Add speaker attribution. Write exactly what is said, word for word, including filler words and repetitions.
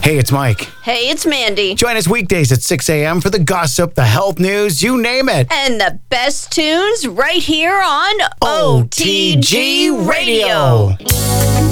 Speaker 1: Hey, it's Mike.
Speaker 2: Hey, it's Mandy.
Speaker 1: Join us weekdays at six a.m. for the gossip, the health news, you name it.
Speaker 2: And the best tunes right here on
Speaker 1: O T G Radio.